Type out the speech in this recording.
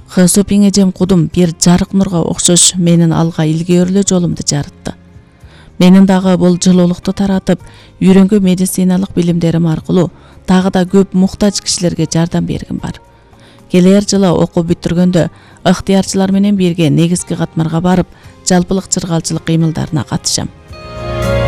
Хысопиң эжем кудум бир жарык нурга окшош менин алга илгөөрлө жолумду жарытты. Менин дагы бул жылуулукту таратып, үйрөнгөн медициналык билимдерим аркылуу дагы да көп муктаж кишилерге жардам бергим бар. Келер жылы окуу бүтүргөндө ыктыярчылар менен бирге негизги катмарга барып, жалпылык чыргалчылык кыймылдарына катышам.